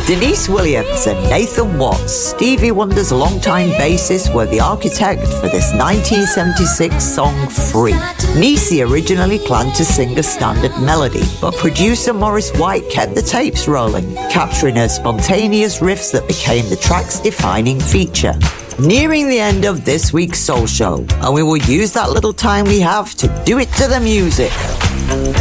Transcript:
Denise Williams and Nathan Watts, Stevie Wonder's longtime bassist, were the architect for this 1976 song Free. Niecy originally planned to sing a standard melody, but producer Maurice White kept the tapes rolling, capturing her spontaneous riffs that became the track's defining feature. Nearing the end of this week's Soul Show, and we will use that little time we have to do it to the music.